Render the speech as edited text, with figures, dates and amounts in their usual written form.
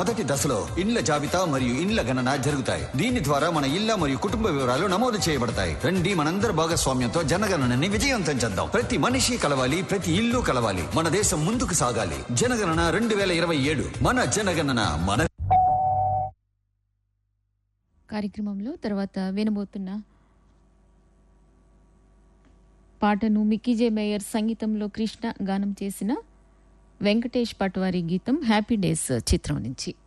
మొదటి దశలో ఇండ్ల జాబితా మరియు ఇండ్ల గణన జరుగుతాయి. దీని ద్వారా మన ఇళ్ల మరియు కుటుంబ వివరాలు నమోదు చేయబడతాయి. రండి, మనందరి భాగస్వామ్యంతో జనగణనని విజయవంతం చేద్దాం. ప్రతి మనిషి కలవాలి, ప్రతి ఇల్లు కలవాలి. మన దేశం ముందుకు సాగాలి. జనగణన 2027. మన జనగణన మన. కార్యక్రమంలో తర్వాత వినబోతున్న పాటను మిక్కీజే మేయర్ సంగీతంలో కృష్ణ గానం చేసిన వెంకటేష్ పట్వారి గీతం హ్యాపీ డేస్ చిత్రం నుంచి.